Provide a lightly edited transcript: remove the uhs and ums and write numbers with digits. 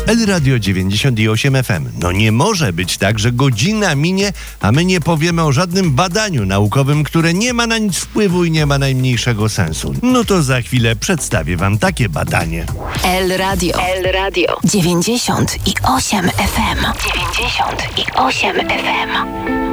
El Radio 98 FM. No nie może być tak, że godzina minie, a my nie powiemy o żadnym badaniu naukowym, które nie ma na nic wpływu i nie ma najmniejszego sensu. No to za chwilę przedstawię wam takie badanie. El Radio 98 FM. 98 FM.